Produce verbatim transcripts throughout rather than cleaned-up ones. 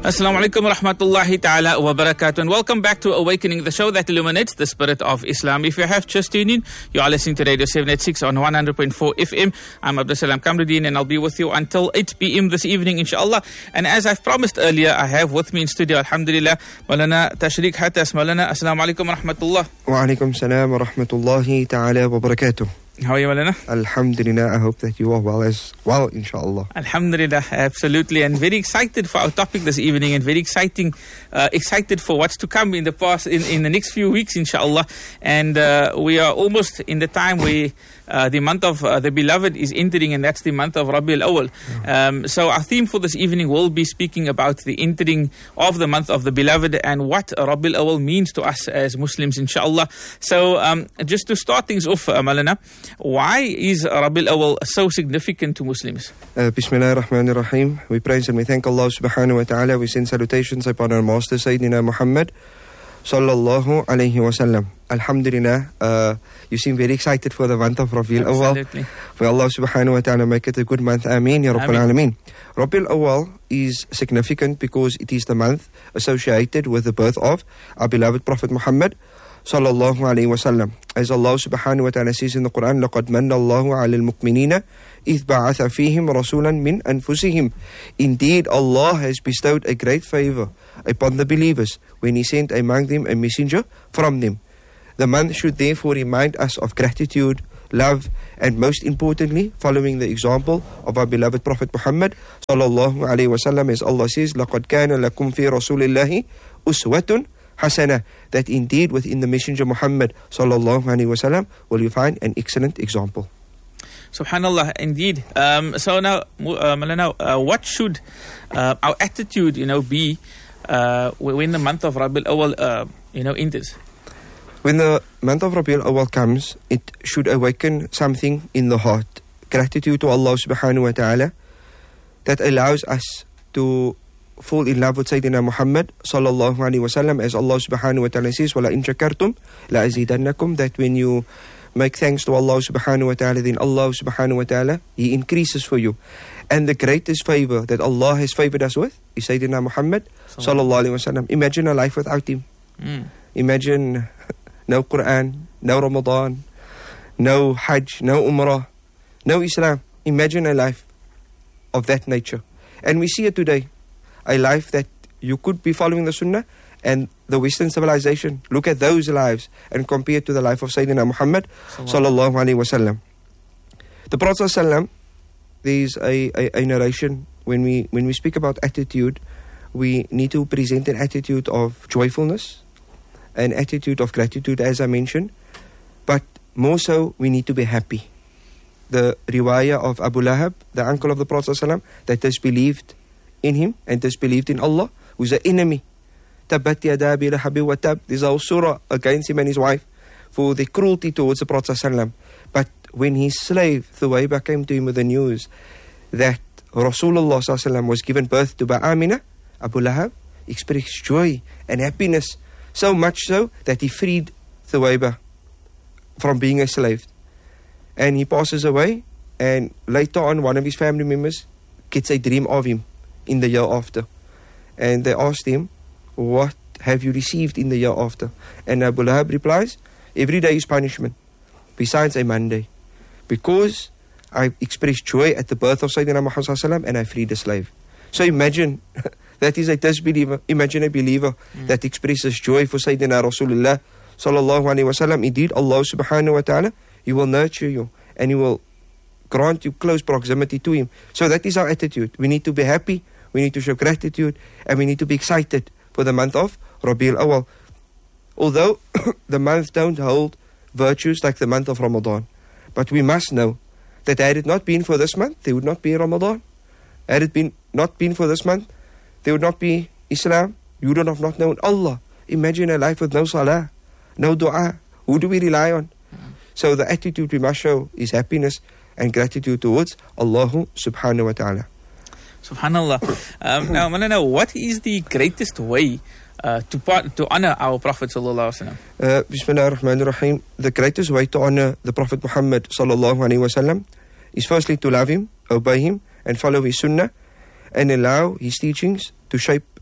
Assalamu alaikum wa rahmatullahi ta'ala wa barakatuh, and welcome back to Awakening, the show that illuminates the spirit of Islam. If you have just tuned in, you are listening to Radio seven eighty-six on one hundred point four F M. I'm Abdul Salam Kamruddin, and I'll be with you until eight p m this evening, inshallah. And as I've promised earlier, I have with me in studio, alhamdulillah, Maulana Tashriq Hatas. Maulana, assalamu alaikum wa rahmatullah. Wa alaikum salam wa rahmatullahi ta'ala wa barakatuh. How are you, Maulana? Alhamdulillah, I hope that you are well as well, inshallah. Alhamdulillah, absolutely, and very excited for our topic this evening, and very exciting, uh, excited for what's to come in the past, in, in the next few weeks, inshallah. And uh, we are almost in the time where uh, the month of uh, the Beloved is entering, and that's the month of Rabi al-Awwal. Um, so our theme for this evening will be speaking about the entering of the month of the Beloved and what Rabi al-Awwal means to us as Muslims, inshallah. So um, just to start things off, uh, Maulana, why is Rabi al-Awwal so significant to Muslims? Uh, Bismillah ar-Rahman ar-Rahim. We praise and we thank Allah subhanahu wa ta'ala. We send salutations upon our Master Sayyidina Muhammad sallallahu alayhi wa sallam. Alhamdulillah, uh, you seem very excited for the month of Rabi al-Awwal. Absolutely. May Allah subhanahu wa ta'ala make it a good month. Ameen, Ya Rabbil Alameen. Rabi al-Awwal is significant because it is the month associated with the birth of our beloved Prophet Muhammad sallallahu alayhi wa sallam. As Allah subhanahu wa ta'ala says in the Quran, لَقَدْ مَنَّ اللَّهُ عَلَى الْمُؤْمِنِينَ إِذْ بَعَثَ فِيهِمْ رَسُولًا مِنْ أَنفُسِهِمْ. Indeed, Allah has bestowed a great favor upon the believers when He sent among them a messenger from them. The month should therefore remind us of gratitude, love, and most importantly, following the example of our beloved Prophet Muhammad sallallahu alayhi wa sallam, as Allah says, لَقَدْ كَانَ لَكُمْ فِي رَسُولِ اللَّهِ أُسْوَةٌ Hasana, that indeed within the Messenger Muhammad sallallahu alaihi wasallam will you find an excellent example. Subhanallah, indeed. Um, so now, uh, Maulana, uh, what should uh, our attitude, you know, be uh, when the month of Rabi al-Awwal, uh, you know, enters? When the month of Rabi al-Awwal comes, it should awaken something in the heart. Gratitude to Allah subhanahu wa ta'ala that allows us to fall in love with Sayyidina Muhammad sallallahu alaihi wasallam, as Allah subhanahu wa ta'ala says, وَلَا إِن شَكَرْتُمْ لَأَزِيدَنَّكُمْ, that when you make thanks to Allah subhanahu wa ta'ala, then Allah subhanahu wa ta'ala, He increases for you. And the greatest favor that Allah has favored us with is Sayyidina Muhammad sallallahu alaihi wasallam. Imagine a life without Him. Mm. Imagine no Quran, no Ramadan, no Hajj, no Umrah, no Islam. Imagine a life of that nature. And we see it today. A life that you could be following the Sunnah and the Western civilization. Look at those lives and compare it to the life of Sayyidina Muhammad sallallahu alaihi wasallam. The Prophet sallam, there's a, a, a narration when we when we speak about attitude, we need to present an attitude of joyfulness, an attitude of gratitude, as I mentioned, but more so we need to be happy. The riwayah of Abu Lahab, the uncle of the Prophet sallam, that disbelieved in him and disbelieved in Allah, who's an enemy. Tabbat yada abi lahabin wa tab. There's a surah against him and his wife for the cruelty towards the Prophet ﷺ. But when his slave Thuwayba came to him with the news that Rasulullah ﷺ was given birth to by Amina, Abu Lahab expressed joy and happiness, so much so that he freed Thuwayba from being a slave. And he passes away, and later on one of his family members gets a dream of him in the year after, and they asked him, what have you received in the year after? And Abu Lahab replies, every day is punishment besides a Monday, because I expressed joy at the birth of Sayyidina Muhammad sallallahu alaihi wasallam and I freed a slave. So imagine that is a disbeliever. Imagine a believer mm. that expresses joy for Sayyidina Rasulullah sallallahu alaihi wasallam. Indeed, Allah subhanahu wa ta'ala, He will nurture you and He will grant you close proximity to Him. So that is our attitude. We need to be happy, we need to show gratitude, and we need to be excited for the month of Rabi al-Awwal. Although the month don't hold virtues like the month of Ramadan, but we must know that had it not been for this month, there would not be Ramadan. Had it been not been for this month, there would not be Islam. You would have not known Allah. Imagine a life with no salah, no dua. Who do we rely on? So the attitude we must show is happiness and gratitude towards Allah subhanahu wa ta'ala. Subhanallah. Um, now, Maulana, what is the greatest way uh, to part, to honor our Prophet sallallahu alaihi wasallam? Uh, Bismillah ar-Rahman ar-Rahim. The greatest way to honor the Prophet Muhammad sallallahu alaihi wasallam is firstly to love him, obey him, and follow his sunnah, and allow his teachings to shape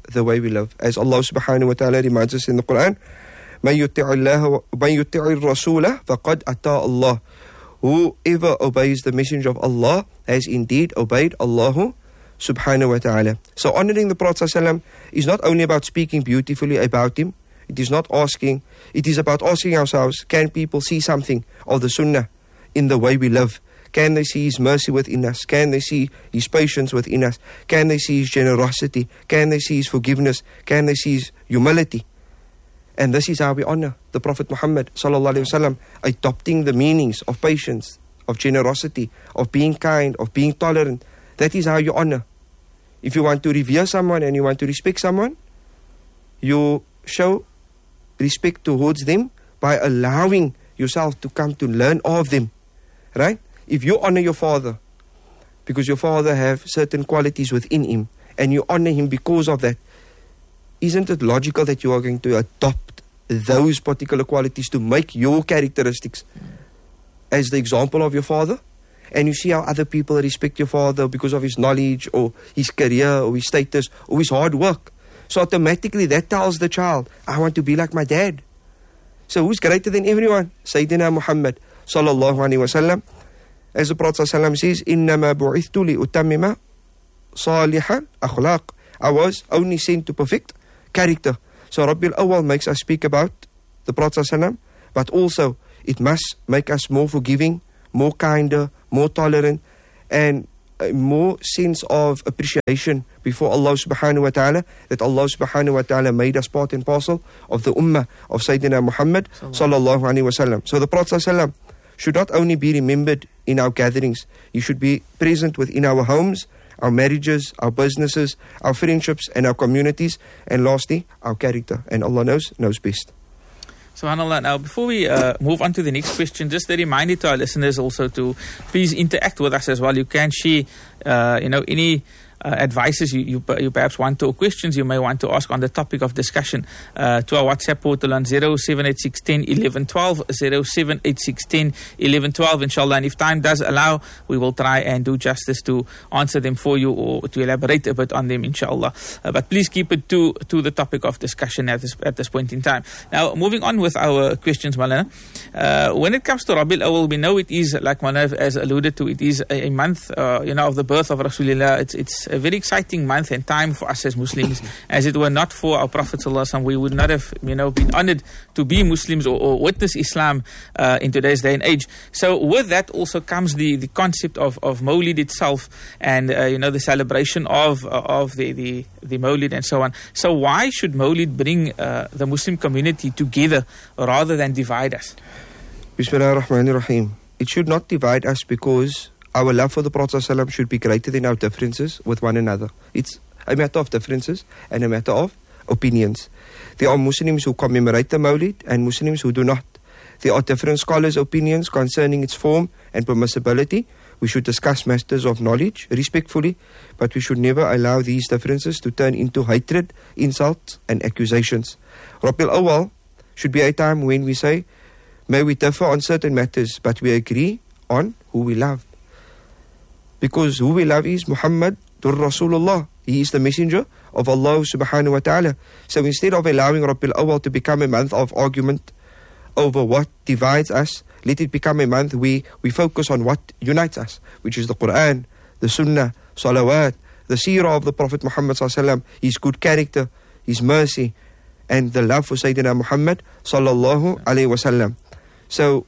the way we live. As Allah subhanahu wa ta'ala reminds us in the Quran, مَنْ يُطِعِ اللَّهَ وَمَنْ يُطِعِ الرَّسُولَ فَقَدْ أَطَاعَ اللَّهِ. Whoever obeys the messenger of Allah has indeed obeyed Allah subhanahu wa ta'ala. So honoring the Prophet ﷺ is not only about speaking beautifully about him. It is not asking, it is about asking ourselves, can people see something of the sunnah in the way we live? Can they see his mercy within us? Can they see his patience within us? Can they see his generosity? Can they see his forgiveness? Can they see his humility? And this is how we honor the Prophet Muhammad sallallahu alaihi wasallam, adopting the meanings of patience, of generosity, of being kind, of being tolerant. That is how you honor. If you want to revere someone and you want to respect someone, you show respect towards them by allowing yourself to come to learn of them. Right? If you honor your father, because your father have certain qualities within him, and you honor him because of that, isn't it logical that you are going to adopt those particular qualities to make your characteristics as the example of your father? And you see how other people respect your father because of his knowledge or his career or his status or his hard work. So automatically that tells the child, I want to be like my dad. So who's greater than everyone? Sayyidina Muhammad sallallahu alaihi wasallam. As the Prophet sallallahu says, إِنَّمَا بُعِثْتُ لِأُتَمِّمَ صَالِحًا أَخْلَاقٍ. I was only sent to perfect character. So Rabiul Awwal makes us speak about the Prophet sallallahu, but also it must make us more forgiving, more kinder, more tolerant, and a more sense of appreciation before Allah subhanahu wa ta'ala, that Allah subhanahu wa ta'ala made us part and parcel of the ummah of Sayyidina Muhammad sallallahu alaihi wasallam. So the Prophet sallallahu should not only be remembered in our gatherings, he should be present within our homes, our marriages, our businesses, our friendships, and our communities, and lastly, our character. And Allah knows, knows best. SubhanAllah. Now, before we uh, move on to the next question, just a reminder to our listeners also to please interact with us as well. You can share, uh, you know, any uh, advices you, you you perhaps want to, or questions you may want to ask on the topic of discussion uh, to our WhatsApp portal on zero seven eight six one zero one one one two, zero seven eight six one zero one one one two, inshallah. And if time does allow, we will try and do justice to answer them for you or to elaborate a bit on them, inshallah. Uh, but please keep it to to the topic of discussion at this at this point in time. Now, moving on with our questions, Malana. Uh, when it comes to Rabiul Awwal, we know it is, like Malana has alluded to, it is a, a month, uh, you know, of the birth of Rasulullah. It's it's a very exciting month and time for us as Muslims. As it were not for our Prophet sallallahu alaihi wasallam, we would not have, you know, been honored to be Muslims or, or witness Islam uh, in today's day and age. So with that also comes the, the concept of, of Mawlid itself, and uh, you know, the celebration of uh, of the, the the Mawlid and so on. So why should Mawlid bring uh, the Muslim community together rather than divide us? Bismillah ar-Rahman ar-Rahim. It should not divide us because our love for the Prophet ﷺ should be greater than our differences with one another. It's a matter of differences and a matter of opinions. There are Muslims who commemorate the Mawlid and Muslims who do not. There are different scholars' opinions concerning its form and permissibility. We should discuss matters of knowledge respectfully, but we should never allow these differences to turn into hatred, insults, and accusations. Rabiul Awwal should be a time when we say, may we differ on certain matters, but we agree on who we love. Because who we love is Muhammad Rasulullah. He is the messenger of Allah subhanahu wa ta'ala. So instead of allowing Rabiul Awwal to become a month of argument over what divides us, let it become a month where we focus on what unites us, which is the Quran, the Sunnah, Salawat, the Seerah of the Prophet Muhammad sallallahu alaihi wasallam, his good character, his mercy, and the love for Sayyidina Muhammad sallallahu alaihi wasallam. So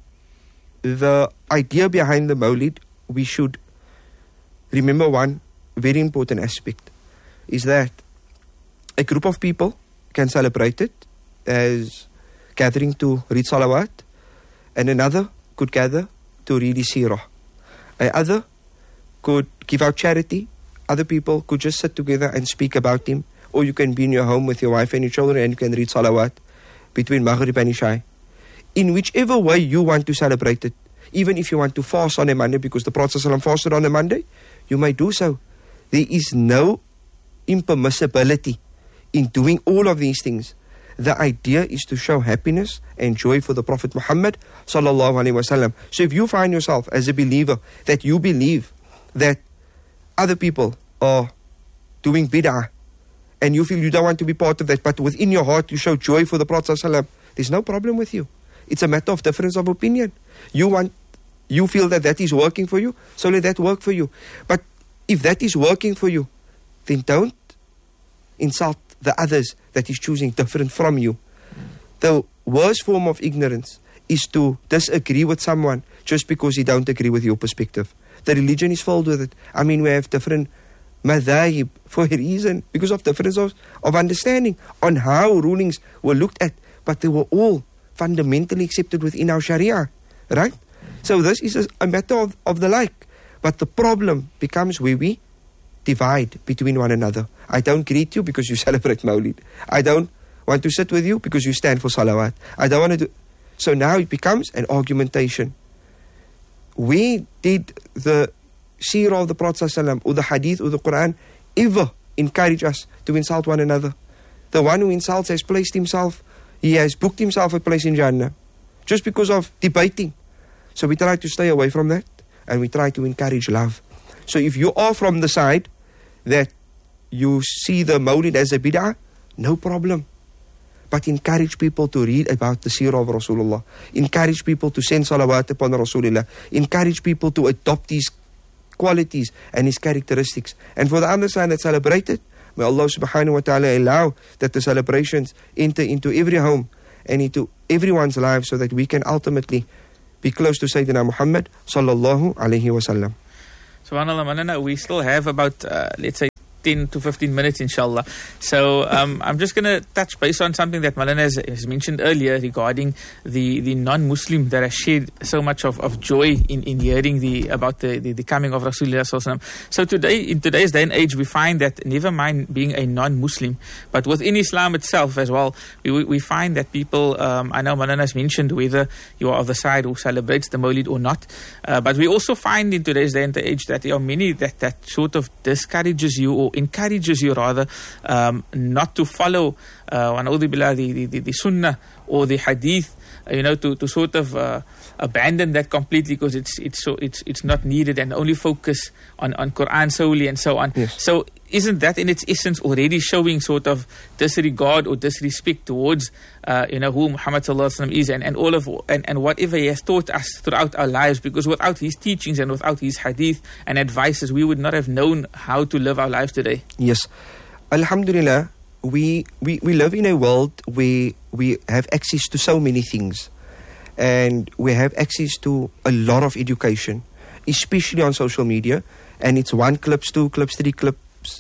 the idea behind the Mawlid, we should remember one very important aspect, is that a group of people can celebrate it as gathering to read salawat, and another could gather to read the seerah. Another could give out charity. Other people could just sit together and speak about him. Or you can be in your home with your wife and your children and you can read salawat between Maghrib and Isha. In whichever way you want to celebrate it, even if you want to fast on a Monday because the Prophet ﷺ fasted on a Monday, you may do so. There is no impermissibility in doing all of these things. The idea is to show happiness and joy for the Prophet Muhammad sallallahu alaihi wasallam. So if you find yourself as a believer that you believe that other people are doing bid'ah and you feel you don't want to be part of that, but within your heart you show joy for the Prophet ﷺ, there's no problem with you. It's a matter of difference of opinion. You want, you feel that that is working for you, so let that work for you. But if that is working for you, then don't insult the others that is choosing different from you. The worst form of ignorance is to disagree with someone just because he don't agree with your perspective. The religion is filled with it. I mean, we have different madhahib for a reason, because of difference of, of understanding on how rulings were looked at, but they were all fundamentally accepted within our Sharia, right? So this is a, a matter of, of the like. But the problem becomes where we divide between one another. I don't greet you because you celebrate Mawlid. I don't want to sit with you because you stand for salawat. I don't want to do... So now it becomes an argumentation. Where did the seerah of the Prophet ﷺ, or the hadith or the Quran ever encourage us to insult one another? The one who insults has placed himself, he has booked himself a place in Jannah just because of debating. So we try to stay away from that, and we try to encourage love. So if you are from the side that you see the Mawlid as a bid'ah, no problem. But encourage people to read about the seerah of Rasulullah. Encourage people to send salawat upon Rasulullah. Encourage people to adopt his qualities and his characteristics. And for the other side that celebrated, may Allah subhanahu wa ta'ala allow that the celebrations enter into every home and into everyone's life, so that we can ultimately be close to Sayyidina Muhammad sallallahu alayhi wa sallam. SubhanAllah, Maulana, we still have about, uh, let's say, ten to fifteen minutes, inshallah. So um, I'm just going to touch base on something that Maulana has, has mentioned earlier regarding the, the non-Muslim that has shared so much of, of joy in, in hearing the about the, the, the coming of Rasulullah Sallallahu Alaihi Wasallam. So today, in today's day and age, we find that never mind being a non-Muslim, but within Islam itself as well, we, we find that people, um, I know Maulana has mentioned whether you are of the side who celebrates the Mawlid or not, uh, but we also find in today's day and age that there are many that, that sort of discourages you, or encourages you rather, um, not to follow uh, the, the, the, the sunnah or the hadith, uh, you know, to, to sort of uh, abandon that completely because it's it's so it's it's not needed, and only focus on, on Quran solely and so on. Yes. So isn't that in its essence already showing sort of disregard or disrespect towards uh, you know, who Muhammad sallallahu alaihi wasallam is, and, and all of and, and whatever he has taught us throughout our lives? Because without his teachings and without his hadith and advices, we would not have known how to live our lives today. Yes, Alhamdulillah, we we, we live in a world where we have access to so many things, and we have access to a lot of education, especially on social media, and it's one clips, two clips, three clips.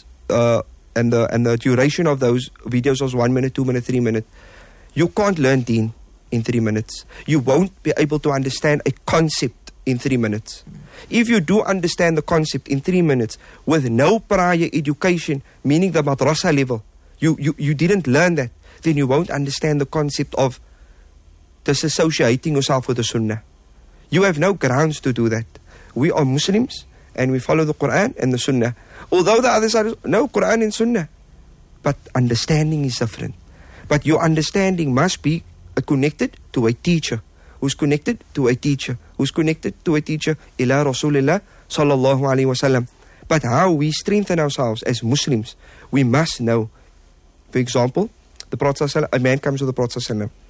Uh, and the and the duration of those videos was one minute, two minutes, three minutes. You can't learn deen in three minutes. You won't be able to understand a concept in three minutes. If you do understand the concept in three minutes with no prior education, meaning the madrasa level, you, you, you didn't learn that, then you won't understand the concept of disassociating yourself with the sunnah. You have no grounds to do that. We are Muslims, and we follow the Quran and the Sunnah. Although the other side is, no, Quran and Sunnah. But understanding is different. But your understanding must be connected to a teacher. Who's connected to a teacher. Who's connected to a teacher. Ila Rasulullah sallallahu alayhi wa sallam. But how we strengthen ourselves as Muslims, we must know. For example, the Prophet, a man comes to the Prophet.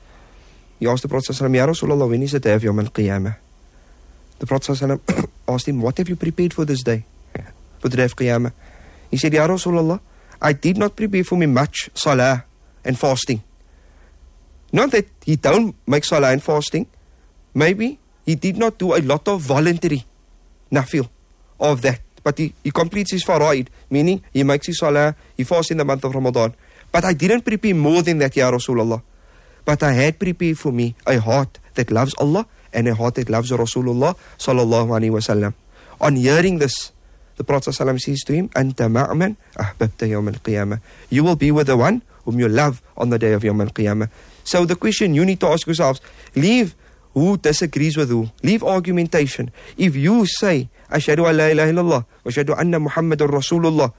He asked the Prophet, Ya Rasulullah, when is the day of Yawm al-Qiyamah? The Prophet asked him, what have you prepared for this day? For the day of Qiyamah. He said, Ya Rasulullah, I did not prepare for me much salah and fasting. Not that he don't make salah and fasting. Maybe he did not do a lot of voluntary nafil of that. But he, he completes his faraid, meaning he makes his salah, he fasts in the month of Ramadan. But I didn't prepare more than that, Ya Rasulullah. But I had prepared for me a heart that loves Allah and a heart that loves Rasulullah sallallahu alaihi wasallam. On hearing this, the Prophet sallam says to him, Anta ma'man ahbabta yawm al-qiyamah. You will be with the one whom you love on the day of Yawm al-Qiyamah. So the question you need to ask yourselves, leave who disagrees with who. Leave argumentation. If you say, Ashhadu an la ilaha illallah, wa ashhadu anna Muhammadur Rasulullah,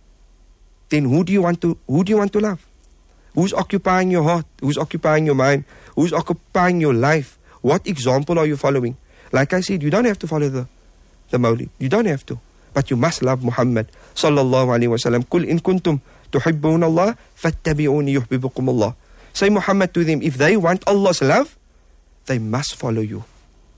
then who do you want to who do you want to love? Who's occupying your heart? Who's occupying your mind? Who's occupying your life? What example are you following? Like I said, you don't have to follow the, the Mawlid. You don't have to. But you must love Muhammad sallallahu alaihi wasallam. Qul in kuntum تُحِبُّونَ اللَّهَ فَاتَّبِعُونِ يُحْبِبُكُمُ اللَّهُ. Say Muhammad to them, if they want Allah's love, they must follow you.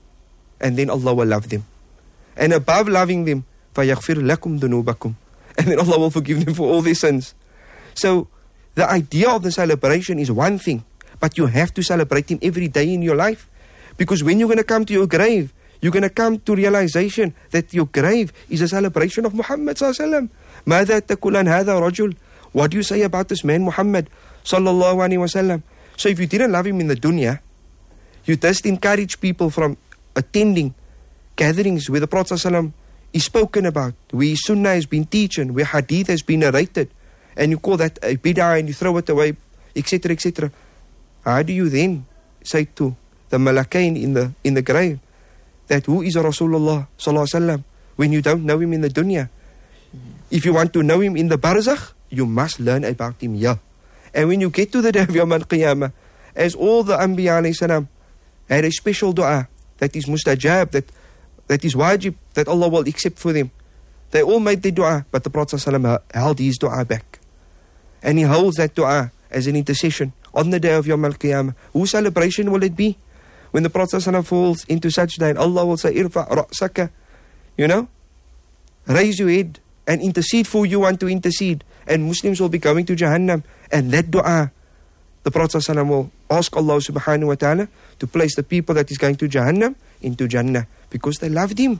And then Allah will love them. And above loving them, فَيَغْفِرْ لَكُمْ ذُنُوبَكُمْ. And then Allah will forgive them for all their sins. So, the idea of the celebration is one thing, but you have to celebrate Him every day in your life. Because when you're going to come to your grave, you're going to come to realization that your grave is a celebration of Muhammad sallallahu alaihi wasallam. ماذا تقول عن هذا رجل? What do you say about this man Muhammad sallallahu alaihi wasallam? So if you didn't love him in the dunya, you just encourage people from attending gatherings where the Prophet sallallahu alaihi wasallam is spoken about, where sunnah has been teaching, where hadith has been narrated, and you call that a bid'ah and you throw it away, etc, et cetera. How do you then say to the malakain in the in the grave that who is Rasulullah sallallahu alaihi wasallam when you don't know him in the dunya? If you want to know him in the barzakh, you must learn about him here. And when you get to the day of Yawm al-Qiyamah, as all the Anbiya alayhi salam had a special dua that is mustajab, that that is wajib, that Allah will accept for them. They all made their dua, but the Prophet sallallahu alaihi wasallam held his dua back. And he holds that dua as an intercession on the day of Yawm al-Qiyamah. Whose celebration will it be? When the Prophet sallallahu alaihi wasallam falls into sajda and Allah will say, Irfa ra'saka, you know, raise your head and intercede for you want to intercede. And Muslims will be going to Jahannam. And that dua, the Prophet sallallahu alaihi wasallam will ask Allah subhanahu wa ta'ala to place the people that is going to Jahannam into Jannah, because they loved him.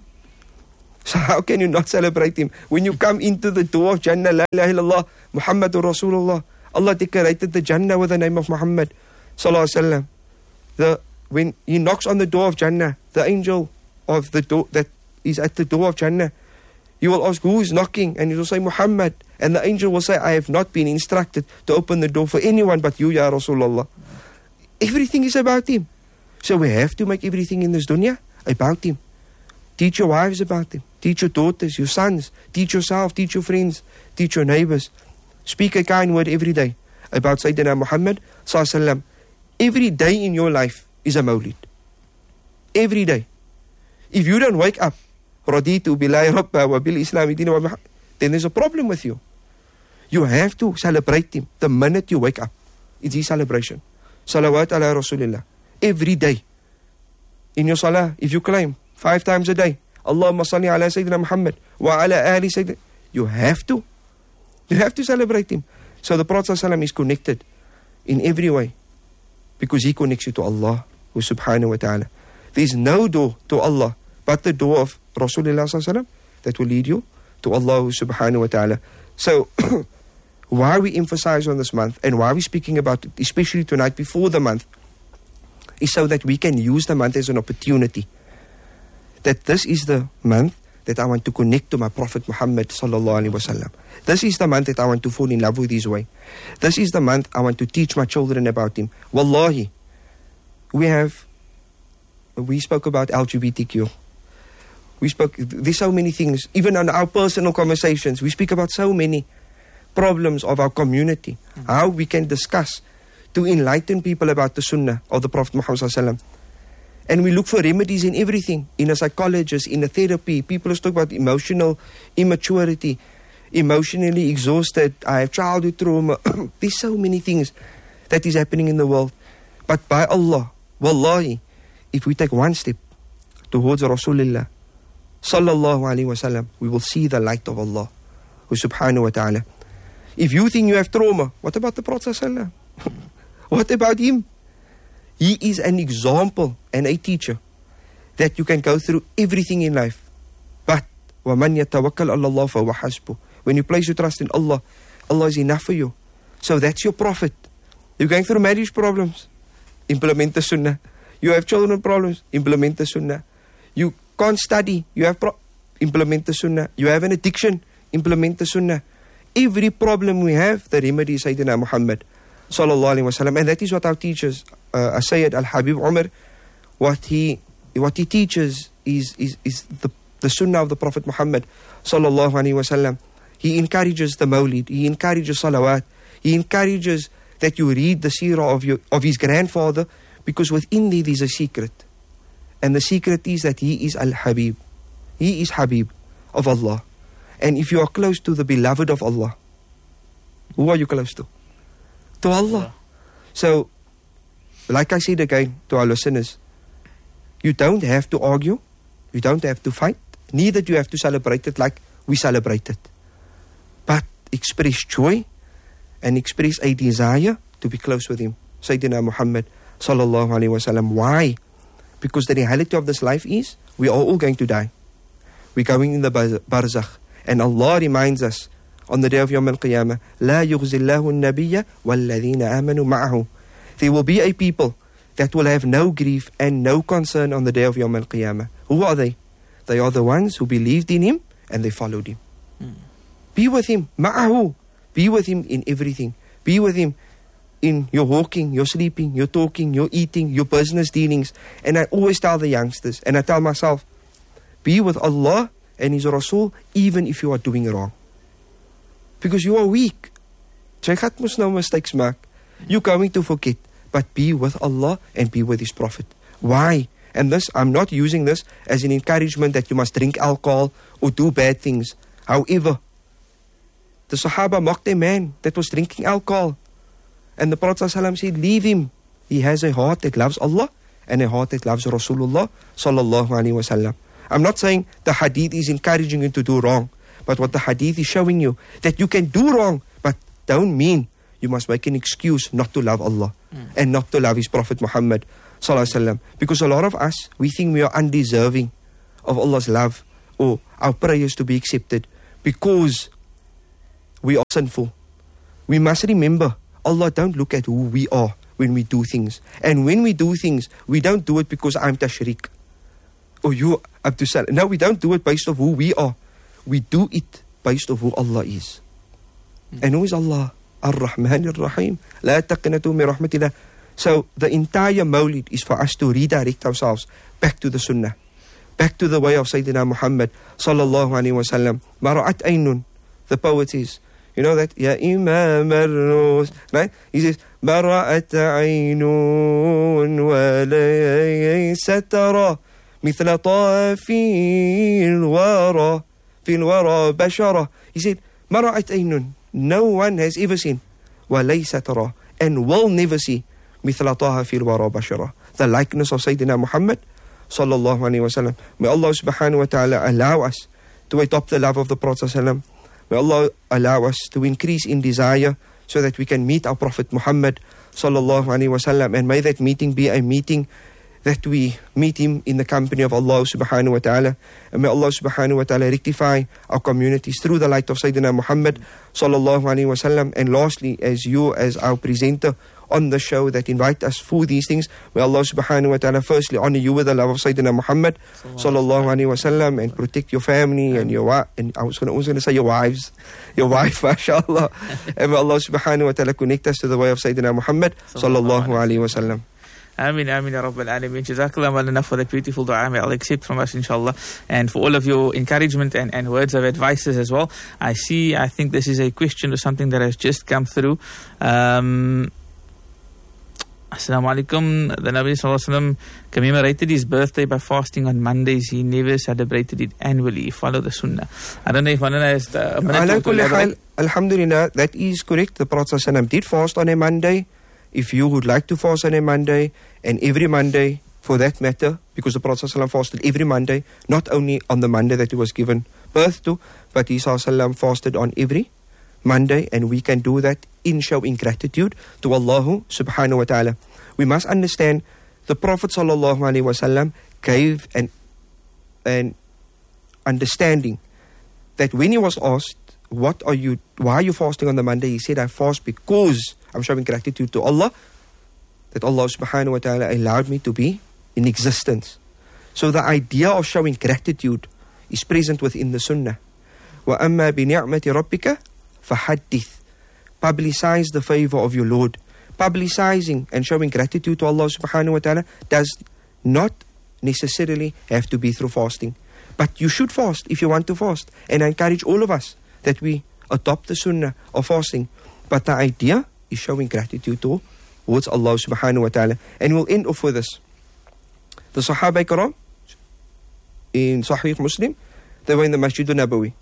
So how can you not celebrate him? When you come into the door of Jannah, La ilaha illallah, Muhammadur Rasulullah, Allah decorated the Jannah with the name of Muhammad sallallahu alaihi wasallam. The When he knocks on the door of Jannah, the angel of the door that is at the door of Jannah, you will ask, who is knocking? And he will say, Muhammad. And the angel will say, I have not been instructed to open the door for anyone but you, Ya Rasulullah. Everything is about him. So we have to make everything in this dunya about him. Teach your wives about him. Teach your daughters, your sons. Teach yourself, teach your friends, teach your neighbors. Speak a kind word every day about Sayyidina Muhammad sallallahu alaihi wasallam. Every day in your life is a mawlid. Every day. If you don't wake up, Raditu billahi rabba wa bil islami dina wa Muhammad, then there's a problem with you. You have to celebrate him the minute you wake up. It's his celebration. Salawat ala Rasulillah. Every day. In your salah, if you claim five times a day, Allahumma salli ala Sayyidina Muhammad wa ala ali Sayyidina, you have to. You have to celebrate him. So the Prophet ﷺ is connected in every way, because he connects you to Allah subhanahu wa ta'ala. There is no door to Allah but the door of Rasulullah ﷺ that will lead you to Allah subhanahu wa ta'ala. So why we emphasize on this month and why we're speaking about it, especially tonight before the month, is so that we can use the month as an opportunity. That this is the month that I want to connect to my Prophet Muhammad sallallahu alaihi wasallam. This is the month that I want to fall in love with his way. This is the month I want to teach my children about him. Wallahi, we have, we spoke about L G B T Q. We spoke, there's so many things, even on our personal conversations, we speak about so many problems of our community, mm-hmm. how we can discuss to enlighten people about the sunnah of the Prophet Muhammad sallallahu alaihi wasallam. And we look for remedies in everything, in a psychologist, in a therapy. People talk about emotional immaturity, emotionally exhausted, I have childhood trauma. There's so many things that is happening in the world. But by Allah, wallahi, if we take one step towards Rasulullah sallallahu alaihi wasallam, we will see the light of Allah subhanahu wa ta'ala. If you think you have trauma, what about the Prophet sallallahu? What about him? He is an example and a teacher that you can go through everything in life. But وَمَنْ يَتَوَكَّلْ عَلَى اللَّهِ فَهُوَ حَسْبُهُ. When you place your trust in Allah, Allah is enough for you. So that's your prophet. You're going through marriage problems, implement the sunnah. You have children problems, implement the sunnah. You can't study, you have pro- implement the sunnah. You have an addiction, implement the sunnah. Every problem we have, the remedy is Sayyidina Muhammad sallallahu alaihi wasallam. And that is what our teachers, uh, Sayyid Al-Habib Umar, what he what he teaches is is, is the, the sunnah of the Prophet Muhammad sallallahu alaihi wasallam. He encourages the mawlid, he encourages salawat, he encourages that you read the seerah of your of his grandfather, because within there is a secret. And the secret is that he is Al-Habib. He is Habib of Allah. And if you are close to the beloved of Allah, Who are you close to? To Allah. So, like I said again to our listeners, you don't have to argue. You don't have to fight. Neither do you have to celebrate it like we celebrate it. But express joy and express a desire to be close with him. Sayyidina Muhammad sallallahu alaihi wasallam. Why? Because the reality of this life is we are all going to die. We're going in the barzakh. And Allah reminds us on the day of Yawm al-Qiyamah, لا يغزي الله النبي والذين آمنوا معه. There will be a people that will have no grief and no concern on the day of Yawm al-Qiyamah. Who are they? They are the ones who believed in him and they followed him. Mm. Be with him, ma'ahu. Be with him in everything. Be with him in your walking, your sleeping, your talking, your eating, your business dealings. And I always tell the youngsters, and I tell myself, be with Allah and His Rasul even if you are doing wrong. Because you are weak. Jy gaat mos nou mistakes maak. You're going to forget. But be with Allah and be with His Prophet. Why? And this, I'm not using this as an encouragement that you must drink alcohol or do bad things. However, the Sahaba mocked a man that was drinking alcohol. And the Prophet ﷺ said, leave him. He has a heart that loves Allah and a heart that loves Rasulullah sallallahu alaihi wasallam. I'm not saying the hadith is encouraging you to do wrong. But what the hadith is showing you, that you can do wrong, but don't mean you must make an excuse not to love Allah mm. and not to love His Prophet Muhammad sallallahu alaihi wasallam. Because a lot of us, we think we are undeserving of Allah's love or our prayers to be accepted because we are sinful. We must remember, Allah don't look at who we are when we do things. And when we do things, we don't do it because I'm Tashriq or you Abdul Salam. No, we don't do it based on who we are. We do it based on who Allah is. Mm. And who is Allah? Ar-Rahman Ar-Rahim. La taqnatu min rahmatillah. So the entire Mawlid is for us to redirect ourselves back to the Sunnah, back to the way of Sayyidina Muhammad sallallahu alaihi wasallam. Mara'at aynun. The poet says, you know that? Ya Imam al-Rus. Right? He says, Mara'at aynun wa laysa tara mithla tafil wara fil wara bashara. He said, Mara'at aynun. No one has ever seen wa laysa tara, and will never see mithla tafil wara bashara, the likeness of Sayyidina Muhammad sallallahu alaihi wasallam. May Allah subhanahu wa ta'ala allow us to adopt the love of the Prophet sallallahu. May Allah allow us to increase in desire so that we can meet our Prophet Muhammad sallallahu alaihi wasallam, and may that meeting be a meeting that we meet him in the company of Allah subhanahu wa ta'ala. And may Allah subhanahu wa ta'ala rectify our communities through the light of Sayyidina Muhammad sallallahu alaihi wasallam. And lastly, as you as our presenter on the show that invite us for these things, may Allah subhanahu wa ta'ala firstly honor you with the love of Sayyidina Muhammad sallallahu alaihi wasallam, and protect your family and your wife, and I was going to say your wives, your wife, mashallah. And may Allah subhanahu wa ta'ala connect us to the way of Sayyidina Muhammad sallallahu alaihi wasallam. Ameen, ameen, ya Rabbal Alameen. Jazakallah malana for that beautiful dua. May Allah accept from us, inshallah. And for all of your encouragement and, and words of advices as well. I see, I think this is a question or something that has just come through. Um, Assalamu alaikum. The Nabi sallallahu alaihi wasallam commemorated his birthday by fasting on Mondays. He never celebrated it annually. He followed the Sunnah. I don't know if Manana has a minute to elaborate. Alhamdulillah, that is correct. The Prophet sallallahu alaihi wasallam did fast on a Monday. If you would like to fast on a Monday, and every Monday for that matter, because the Prophet ﷺ fasted every Monday, not only on the Monday that he was given birth to, but he ﷺ fasted on every Monday, and we can do that in showing gratitude to Allah subhanahu wa ta'ala. We must understand the Prophet ﷺ gave an, an understanding that when he was asked, what are you, why are you fasting on the Monday? He said, I fast because I'm showing gratitude to Allah, that Allah subhanahu wa ta'ala allowed me to be in existence. So the idea of showing gratitude is present within the Sunnah. وَأَمَّا بِنِعْمَةِ رَبِّكَ فَحَدِّثْ. Publicize the favor of your Lord. Publicizing and showing gratitude to Allah subhanahu wa ta'ala does not necessarily have to be through fasting. But you should fast if you want to fast. And I encourage all of us that we adopt the Sunnah of fasting. But the idea is showing gratitude towards Allah subhanahu wa ta'ala. And we'll end off with this. The Sahaba Ikram in Sahih Muslim, they were in the Masjid al-Nabawi.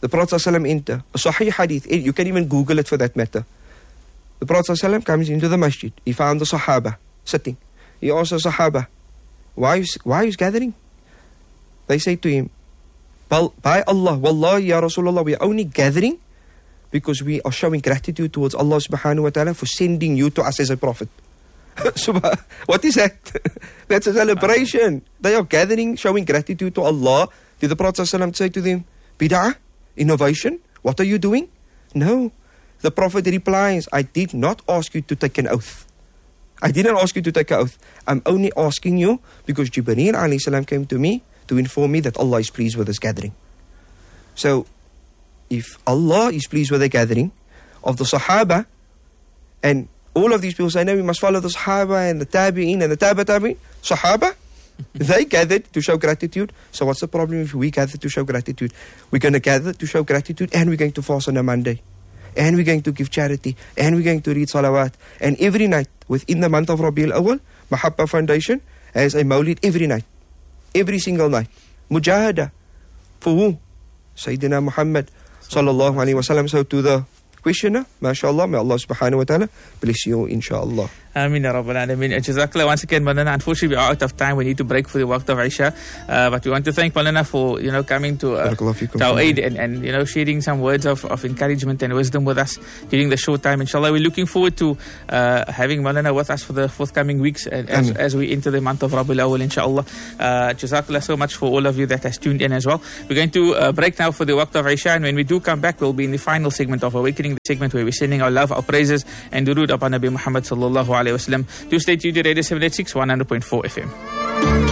The Prophet ﷺ enter. A Sahih hadith. You can even Google it for that matter. The Prophet ﷺ comes into the masjid. He found the Sahaba sitting. He asked the Sahaba, why is, why is gathering? They say to him, by Allah, Wallahi ya Rasulullah, we are only gathering because we are showing gratitude towards Allah subhanahu wa ta'ala for sending you to us as a prophet. What is that? That's a celebration. They are gathering, showing gratitude to Allah. Did the Prophet ﷺ say to them, bid'ah, innovation, what are you doing? No. The Prophet replies, I did not ask you to take an oath. I didn't ask you to take an oath. I'm only asking you because Jibreel alayhi salam came to me to inform me that Allah is pleased with this gathering. So, if Allah is pleased with the gathering of the Sahaba, and all of these people say, no, we must follow the Sahaba and the Tabi'in and the Tabi Tabi'in. Sahaba, they gathered to show gratitude. So what's the problem if we gather to show gratitude? We're going to gather to show gratitude, and we're going to fast on a Monday. And we're going to give charity. And we're going to read salawat. And every night, within the month of Rabiul Awal, Mahabba Foundation has a Mawlid every night. Every single night. Mujahada. For who? Sayyidina Muhammad sallallahu alayhi wa sallam. So to the questioner, mashallah, may Allah subhanahu wa ta'ala bless you, inshallah. Ameen ya Rabbal Alameen. Jazakallah once again, Maulana. Unfortunately, we are out of time. We need to break for the waqt of Isha. Uh, but we want to thank Maulana for, you know, coming to, uh, to our aid and, and, you know, sharing some words of, of encouragement and wisdom with us during the short time. Inshallah, we're looking forward to uh, having Maulana with us for the forthcoming weeks as, as we enter the month of Rabiul Awwal, inshallah. Uh, Jazakallah so much for all of you that has tuned in as well. We're going to uh, break now for the waqt of Isha. And when we do come back, we'll be in the final segment of Awakening, the segment where we're sending our love, our praises, and durood upon Nabi Muhammad sallallahu alayhi wa sallam. Do stay tuned to Radio seven eighty-six, one hundred point four F M.